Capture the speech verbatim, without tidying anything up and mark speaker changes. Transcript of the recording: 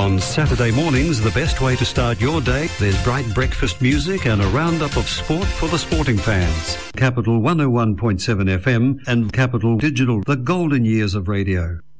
Speaker 1: On Saturday mornings, the best way to start your day, there's bright breakfast music and a roundup of sport for the sporting fans. Capital one oh one point seven F M and Capital Digital, the golden years of radio.